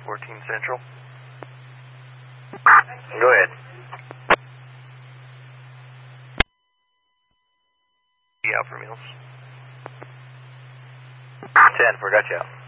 14 Central. Go ahead. Out for meals. 10, forgot you out.